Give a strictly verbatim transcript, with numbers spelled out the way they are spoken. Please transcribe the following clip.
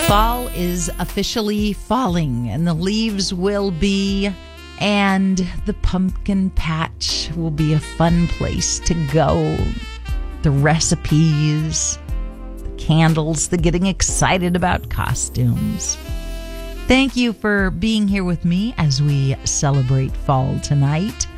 Fall is officially falling, and the leaves will be, and the pumpkin patch will be a fun place to go. The recipes, the candles, the getting excited about costumes. Thank you for being here with me as we celebrate fall tonight.